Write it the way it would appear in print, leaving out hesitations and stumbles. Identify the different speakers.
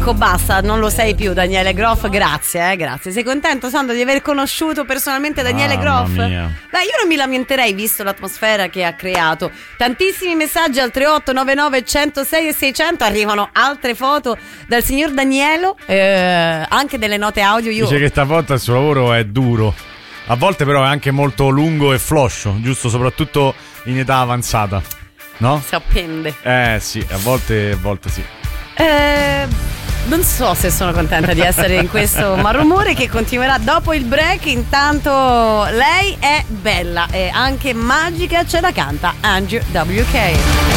Speaker 1: Ecco, basta, non lo sei più Daniele Groff, grazie. Sei contento, Sandro, di aver conosciuto personalmente Daniele Groff?
Speaker 2: Mia.
Speaker 1: Beh, io non mi lamenterei visto l'atmosfera che ha creato. Tantissimi messaggi al 3899 106 e 600, arrivano altre foto dal signor Danielo, anche delle note audio.
Speaker 2: Dice che stavolta il suo lavoro è duro, a volte però è anche molto lungo e floscio, giusto, soprattutto in età avanzata, no?
Speaker 1: Si appende.
Speaker 2: Sì, a volte sì.
Speaker 1: Non so se sono contenta di essere in questo malumore che continuerà dopo il break. Intanto lei è bella e anche magica, ce la canta Angie WK.